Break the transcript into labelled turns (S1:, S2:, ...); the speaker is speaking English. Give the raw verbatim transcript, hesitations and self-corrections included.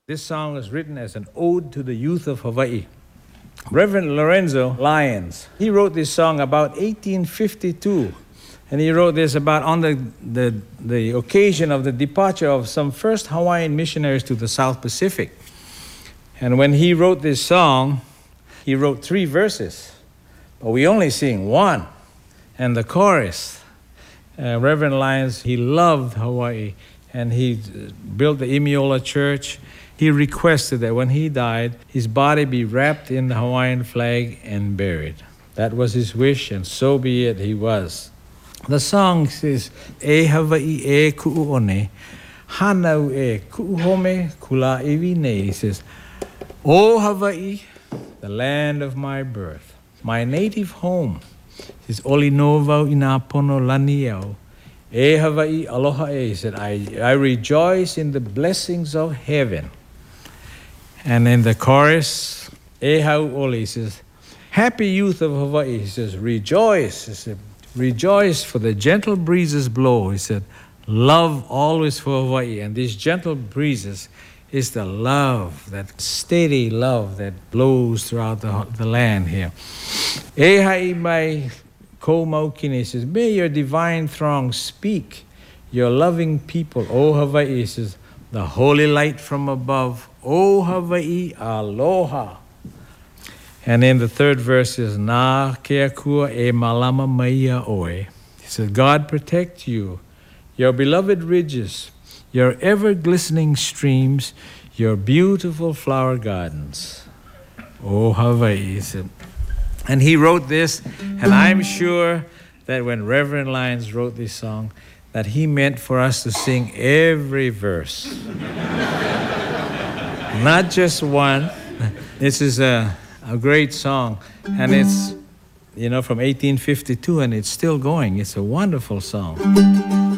S1: This song was written as an ode to the youth of Hawaii. Reverend Lorenzo Lyons, he wrote this song about eighteen fifty-two. And he wrote this about on the, the, the occasion of the departure of some first Hawaiian missionaries to the South Pacific. And when he wrote this song, he wrote three verses, but we only sing one. And the chorus, uh, Reverend Lyons, he loved Hawaii, and he built the Imiola Church. He requested that when he died, his body be wrapped in the Hawaiian flag and buried. That was his wish, and so be it, he was. The song says, E Hawaii e ku'uone, hanau e ku'uhome kula iwine. He says, O Hawaii, the land of my birth, my native home. He says, Oli no vau ina pono laniau. E Hawaii aloha e. He said, I, I rejoice in the blessings of heaven. And in the chorus, E hau oli, he says, happy youth of Hawaii. He says, rejoice. He said, rejoice, for the gentle breezes blow. He said, love always for Hawaii. And these gentle breezes is the love, that steady love that blows throughout the, the land here. E hai mai ko maukine, he says, may your divine throng speak, your loving people, O Hawaii. He says, the holy light from above, O Hawaii, aloha. And in the third verse is, Na keakua e malama maia oe. He said, God protect you, your beloved ridges, your ever-glistening streams, your beautiful flower gardens. O Hawaii, he said. And he wrote this, and I'm sure that when Reverend Lyons wrote this song, that he meant for us to sing every verse. Not just one. This is a, a great song, and it's, you know, from eighteen fifty-two, and it's still going. It's a wonderful song.